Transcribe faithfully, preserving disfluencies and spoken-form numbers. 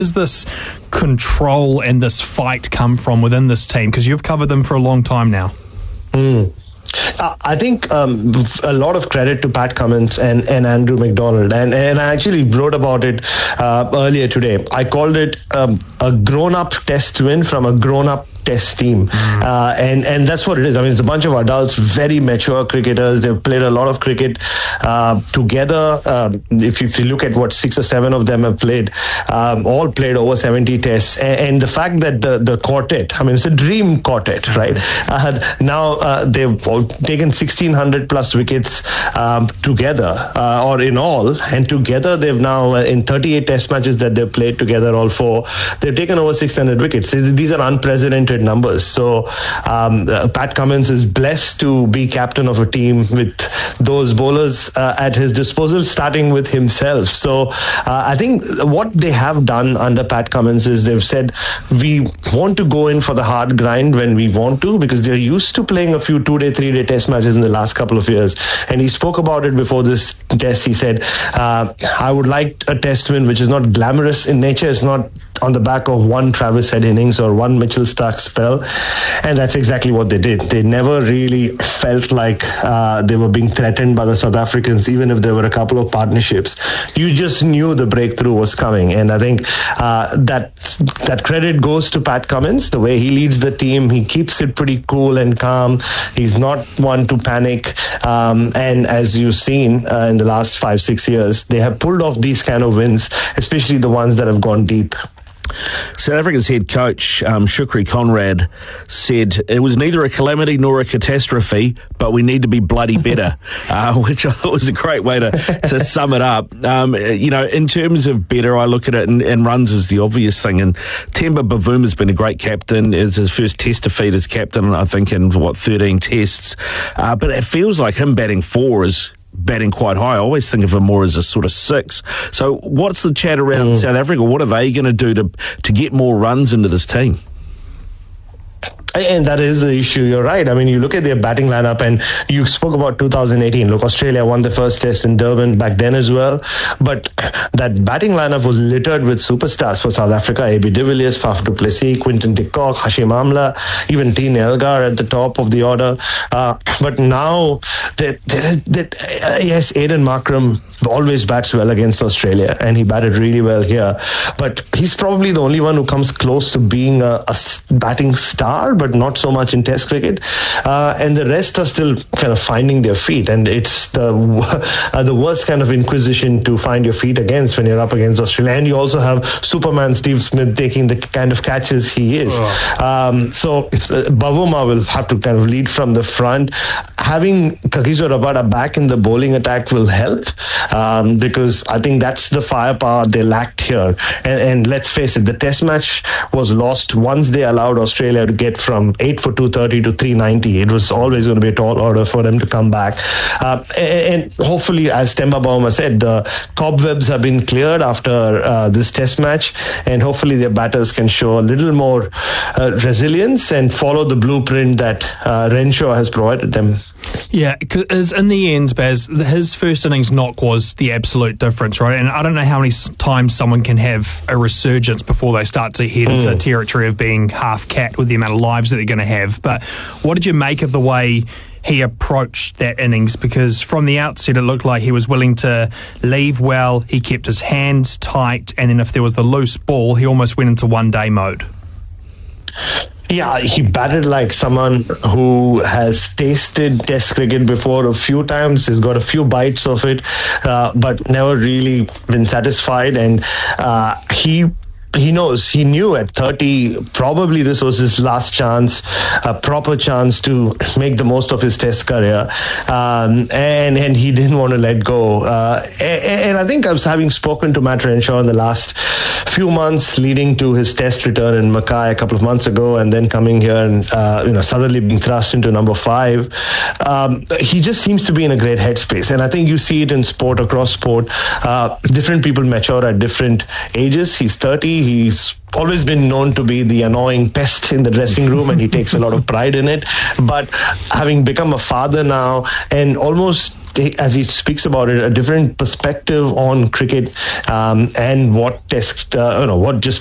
Does this control and this fight come from within this team? Because you've covered them for a long time now. Mm. Uh, I think um, a lot of credit to Pat Cummins and, and Andrew McDonald. And, and I actually wrote about it uh, earlier today. I called it um, a grown-up test win from a grown-up test team. Mm. Uh, and, and that's what it is. I mean, it's a bunch of adults, very mature cricketers. They've played a lot of cricket uh, together. Um, if, you, if you look at what six or seven of them have played, um, all played over seventy tests. And, and the fact that the, the quartet, I mean, it's a dream quartet, right? Uh, now uh, they've all taken sixteen hundred plus wickets um, together, uh, or in all. And together they've now, uh, in thirty-eight test matches that they've played together, all four, they've taken over six hundred wickets. These are unprecedented numbers. So um, uh, Pat Cummins is blessed to be captain of a team with those bowlers uh, at his disposal, starting with himself. So uh, I think what they have done under Pat Cummins is they've said, we want to go in for the hard grind when we want to, because they're used to playing a few two-day, three-day test matches in the last couple of years. And he spoke about it before this test. He said, uh, I would like a test win which is not glamorous in nature. It's not on the back of one Travis Head innings or one Mitchell Stark spell. And that's exactly what they did. They never really felt like uh, they were being threatened by the South Africans, even if there were a couple of partnerships. You just knew the breakthrough was coming. And I think uh, that that credit goes to Pat Cummins, the way he leads the team. He keeps it pretty cool and calm. He's not one to panic. Um, and as you've seen uh, in the last five, six years, they have pulled off these kind of wins, especially the ones that have gone deep. South Africa's head coach, um, Shukri Conrad, said it was neither a calamity nor a catastrophe, but we need to be bloody better, uh, which I thought was a great way to, to sum it up. Um, you know, in terms of better, I look at it, and, and runs is the obvious thing. And Temba Bavuma's been a great captain. It's his first test defeat as captain, I think, in, what, thirteen tests. Uh, but it feels like him batting four is batting quite high. I always think of him more as a sort of six. So what's the chat around mm. South Africa? What are they going to do to to get more runs into this team? And that is the issue. You're right. I mean, you look at their batting lineup, and you spoke about two thousand eighteen. Look, Australia won the first test in Durban back then as well. But that batting lineup was littered with superstars for South Africa. A B de Villiers, Faf du Plessis, Quinton de Kock, Hashim Amla, even Dean Elgar at the top of the order. Uh, but now, that, that, that, uh, yes, Aiden Markram always bats well against Australia, and he batted really well here. But he's probably the only one who comes close to being a, a batting star, but not so much in Test cricket. Uh, and the rest are still kind of finding their feet. And it's the uh, the worst kind of inquisition to find your feet against when you're up against Australia. And you also have Superman Steve Smith taking the kind of catches he is. Oh. Um, so uh, Bavuma will have to kind of lead from the front. Having Kagiso Rabada back in the bowling attack will help, um, because I think that's the firepower they lacked here. And, and let's face it, the Test match was lost once they allowed Australia to get from eight for two thirty to three ninety. It was always going to be a tall order for them to come back. Uh, and, and hopefully, as Temba Bavuma said, the cobwebs have been cleared after uh, this Test match, and hopefully their batters can show a little more uh, resilience and follow the blueprint that uh, Renshaw has provided them. Yeah, because in the end, Baz, his first innings knock was the absolute difference, right? And I don't know how many times someone can have a resurgence before they start to head mm. into territory of being half cat with the amount of lives that they're going to have. But what did you make of the way he approached that innings? Because from the outset, it looked like he was willing to leave well. He kept his hands tight, and then if there was the loose ball, he almost went into one-day mode. Yeah, he batted like someone who has tasted Test cricket before a few times. He's got a few bites of it, uh, but never really been satisfied. And uh, he he knows, he knew at thirty, probably this was his last chance, a proper chance to make the most of his Test career. Um, and, and he didn't want to let go. Uh, and, and I think I was having spoken to Matt Renshaw in the last few months leading to his Test return in Mackay a couple of months ago, and then coming here and, uh, you know, suddenly being thrust into number five. Um, he just seems to be in a great headspace. And I think you see it in sport, across sport. Uh, different people mature at different ages. He's thirty. Kohli, he's always been known to be the annoying pest in the dressing room, and he takes a lot of pride in it. But having become a father now, and almost, as he speaks about it, a different perspective on cricket um, and what test, uh, you know, what just